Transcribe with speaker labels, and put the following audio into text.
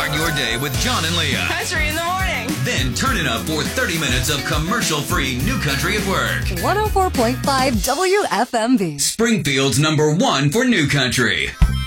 Speaker 1: Start your day with John and Leah.
Speaker 2: Country in the morning.
Speaker 1: Then turn it up for 30 minutes of commercial-free New Country at Work.
Speaker 3: 104.5 WFMB.
Speaker 1: Springfield's #1 for New Country.